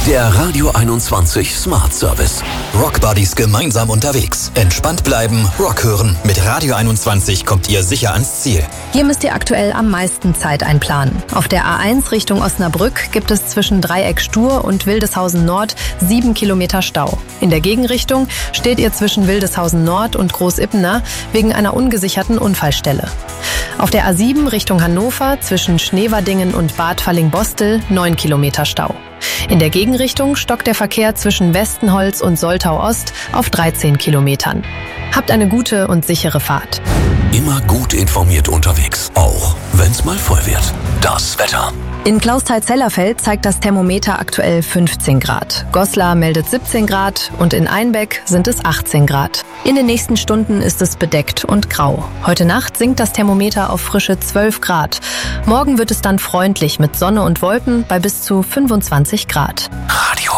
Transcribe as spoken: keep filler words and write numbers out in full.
Der Radio einundzwanzig Smart Service. Rock Buddies gemeinsam unterwegs. Entspannt bleiben, Rock hören. Mit Radio einundzwanzig kommt ihr sicher ans Ziel. Hier müsst ihr aktuell am meisten Zeit einplanen. Auf der A eins Richtung Osnabrück gibt es zwischen Dreieck Stur und Wildeshausen Nord sieben Kilometer Stau. In der Gegenrichtung steht ihr zwischen Wildeshausen Nord und Großippener wegen einer ungesicherten Unfallstelle. Auf der A sieben Richtung Hannover zwischen Schneverdingen und Bad Falling-Bostel neun Kilometer Stau. In der Gegenrichtung stockt der Verkehr zwischen Westenholz und Soltau Ost auf dreizehn Kilometern. Habt eine gute und sichere Fahrt. Immer gut informiert unterwegs, auch wenn's mal voll wird. Das Wetter. In Klausthal-Zellerfeld zeigt das Thermometer aktuell fünfzehn Grad. Goslar meldet siebzehn Grad und in Einbeck sind es achtzehn Grad. In den nächsten Stunden ist es bedeckt und grau. Heute Nacht sinkt das Thermometer auf frische zwölf Grad. Morgen wird es dann freundlich mit Sonne und Wolken bei bis zu fünfundzwanzig Grad. Radio